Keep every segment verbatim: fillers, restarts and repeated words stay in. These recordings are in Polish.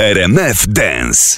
R M F Dance.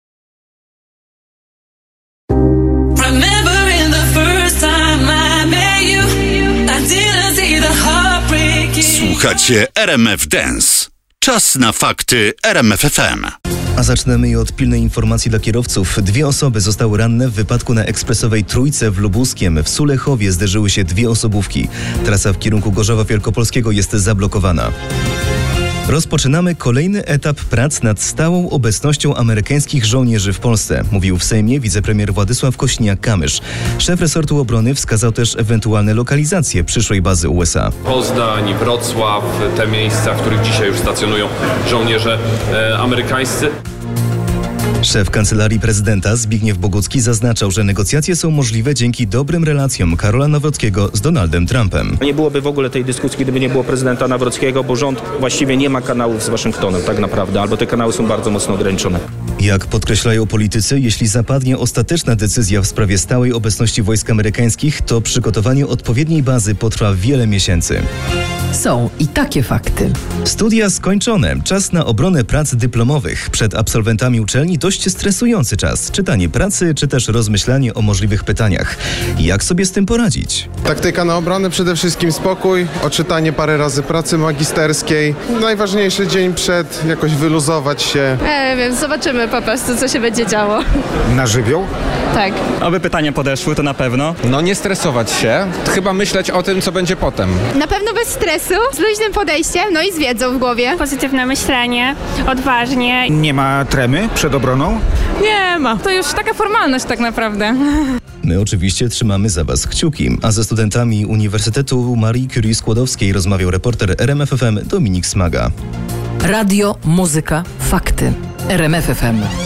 Słuchacie R M F Dance. Czas na fakty R M F F M. A zaczniemy od pilnej informacji dla kierowców. Dwie osoby zostały ranne w wypadku na ekspresowej Trójce w Lubuskiem. W Sulechowie zderzyły się dwie osobówki. Trasa w kierunku Gorzowa Wielkopolskiego jest zablokowana. Rozpoczynamy kolejny etap prac nad stałą obecnością amerykańskich żołnierzy w Polsce, mówił w Sejmie wicepremier Władysław Kosiniak-Kamysz. Szef resortu obrony wskazał też ewentualne lokalizacje przyszłej bazy U S A. Poznań, Wrocław, te miejsca, w których dzisiaj już stacjonują żołnierze e, amerykańscy. Szef Kancelarii Prezydenta Zbigniew Bogucki zaznaczał, że negocjacje są możliwe dzięki dobrym relacjom Karola Nawrockiego z Donaldem Trumpem. Nie byłoby w ogóle tej dyskusji, gdyby nie było prezydenta Nawrockiego, bo rząd właściwie nie ma kanałów z Waszyngtonem, tak naprawdę, albo te kanały są bardzo mocno ograniczone. Jak podkreślają politycy, jeśli zapadnie ostateczna decyzja w sprawie stałej obecności wojsk amerykańskich, to przygotowanie odpowiedniej bazy potrwa wiele miesięcy. Są i takie fakty. Studia skończone. Czas na obronę prac dyplomowych. Przed absolwentami uczelni dość stresujący czas. Czytanie pracy, czy też rozmyślanie o możliwych pytaniach. Jak sobie z tym poradzić? Taktyka na obronę, przede wszystkim spokój, odczytanie parę razy pracy magisterskiej. Najważniejszy dzień przed, jakoś wyluzować się. Nie wiem, zobaczymy po prostu, co się będzie działo. Na żywioł? Tak. Aby pytania podeszły, to na pewno. No nie stresować się, chyba myśleć o tym, co będzie potem. Na pewno bez stresu, z luźnym podejściem, no i z wiedzą w głowie. Pozytywne myślenie, odważnie. Nie ma tremy przed obroną? Nie ma. To już taka formalność tak naprawdę. My oczywiście trzymamy za Was kciuki, a ze studentami Uniwersytetu Marii Curie Skłodowskiej rozmawiał reporter R M F F M Dominik Smaga. Radio, muzyka, fakty. R M F F M.